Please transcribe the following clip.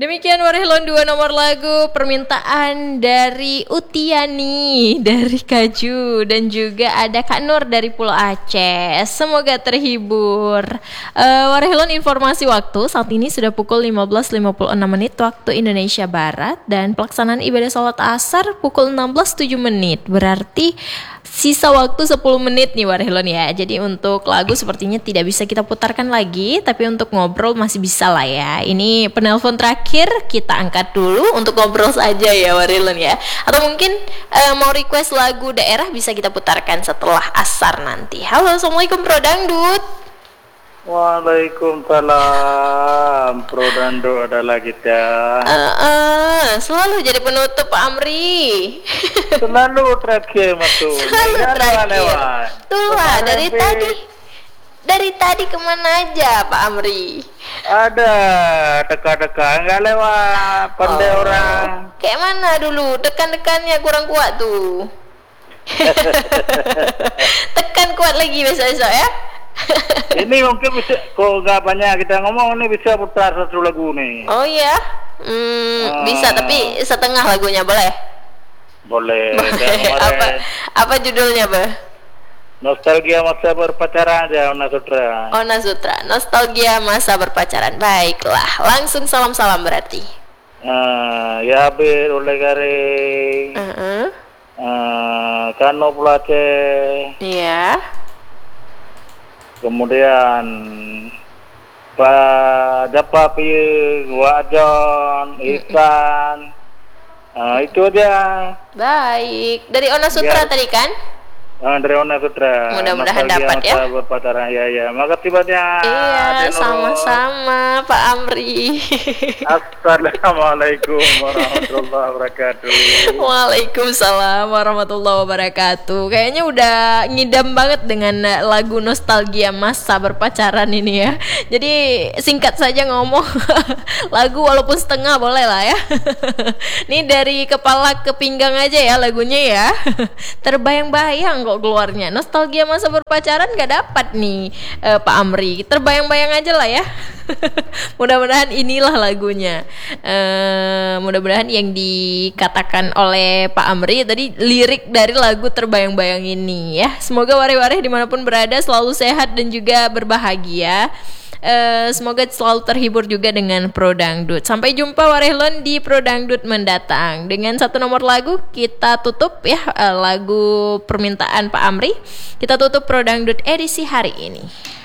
Demikian Warhelon 2 nomor lagu permintaan dari Utiani dari Kaju dan juga ada Kak Nur dari Pulau Aceh. Semoga terhibur. Warhelon informasi waktu saat ini sudah pukul 15.56 menit waktu Indonesia Barat dan pelaksanaan ibadah sholat asar pukul 16.07 menit. Berarti sisa waktu 10 menit nih Warhelon ya. Jadi untuk lagu sepertinya tidak bisa kita putarkan lagi, tapi untuk ngobrol masih bisa lah ya. Ini penelpon terakhir kita angkat dulu untuk ngobrol saja ya Warhelon ya. Atau mungkin mau request lagu daerah bisa kita putarkan setelah asar nanti. Halo, Assalamualaikum Bro Dangdut. Waalaikumsalam, Pro Dando adalah kita. Selalu jadi penutup Pak Amri. Selalu terakhir masuk. Selalu terakhir. Tuh lah, dari tadi kemana aja Pak Amri? Ada dekat-dekat nggak lewat pandai orang. Kayak mana dulu? Tekan-tekannya kurang kuat tuh. Tekan kuat lagi besok-besok ya. Ini mungkin bisa, kok nggak banyak kita ngomong, ini bisa putar satu lagu nih. Oh iya, bisa tapi setengah lagunya boleh? Boleh. Apa judulnya, Bah? Nostalgia masa berpacaran aja, Ona Sutra. Ona Sutra, nostalgia masa berpacaran. Baiklah, langsung salam-salam berarti. Ya bir oleh garing. Kano Pulace. Iya. Kemudian Pak Dapapi, Wajon, Ikan, itu aja. Baik, dari Ona Sutra tadi kan? Dari Ona Sutra. Mudah-mudahan dapat ya. Berpacaran ya. Makasih banyak. Iya, sama-sama Pak Amri. Assalamualaikum warahmatullahi wabarakatuh. Waalaikumsalam warahmatullahi wabarakatuh. Kayaknya udah ngidam banget dengan lagu nostalgia masa berpacaran ini ya. Jadi singkat saja ngomong lagu walaupun setengah boleh lah ya. Ini dari kepala ke pinggang aja ya lagunya ya. Terbayang-bayang kok keluarnya. Nostalgia masa berpacaran gak dapat nih Pak Amri. Terbayang-bayang aja lah ya. Mudah-mudahan inilah lagunya. Mudah-mudahan yang dikatakan oleh Pak Amri tadi lirik dari lagu Terbayang-bayang ini ya. Semoga wareh-wareh dimanapun berada selalu sehat dan juga berbahagia. Semoga selalu terhibur juga dengan Pro Dangdut. Sampai jumpa Warehlon di Pro Dangdut mendatang. Dengan satu nomor lagu kita tutup ya, lagu permintaan Pak Amri. Kita tutup Pro Dangdut edisi hari ini.